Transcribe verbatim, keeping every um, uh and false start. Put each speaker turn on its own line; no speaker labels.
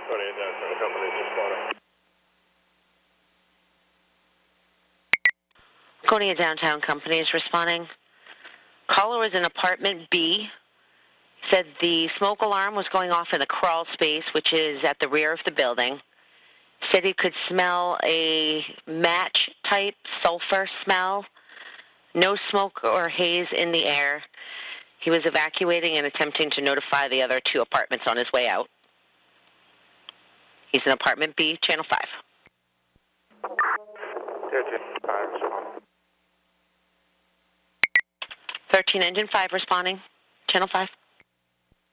twenty-eight downtown companies responding.
Coney Downtown Company is responding. Caller was in apartment B. Said the smoke alarm was going off in the crawl space, which is at the rear of the building. Said he could smell a match-type sulfur smell. No smoke or haze in the air. He was evacuating and attempting to notify the other two apartments on his way out. He's in apartment B, channel five.
thirteen five responding.
thirteen engine five responding, channel five.